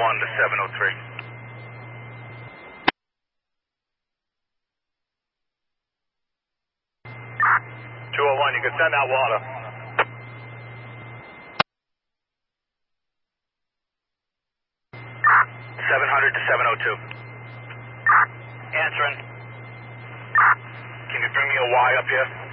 to 703. 201, you can send out water. 700 to 702. Answering. Can you bring me a Y up here?